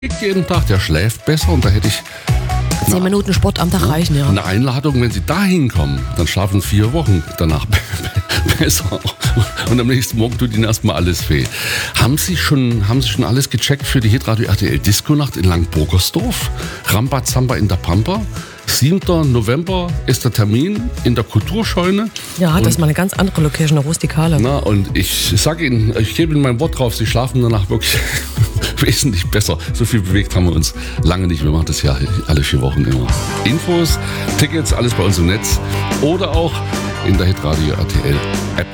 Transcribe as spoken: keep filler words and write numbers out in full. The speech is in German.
jeden Tag, der schläft besser und da hätte ich Zehn Minuten Sport am Tag reichen, ja. eine Einladung, wenn Sie da hinkommen, dann schlafen vier Wochen danach besser. Und am nächsten Morgen tut Ihnen erstmal alles weh. Haben Sie schon, haben Sie schon alles gecheckt für die Hitradio R T L Disco-Nacht in Langbruckersdorf? Rambazamba in der Pampa? siebten November ist der Termin in der Kulturscheune. Ja, das Und ist mal eine ganz andere Location, eine rustikale. Na, und ich sage Ihnen, ich gebe Ihnen mein Wort drauf, Sie schlafen danach wirklich wesentlich besser. So viel bewegt haben wir uns lange nicht. Wir machen das ja alle vier Wochen immer. Infos, Tickets, alles bei uns im Netz oder auch in der Hitradio R T L App.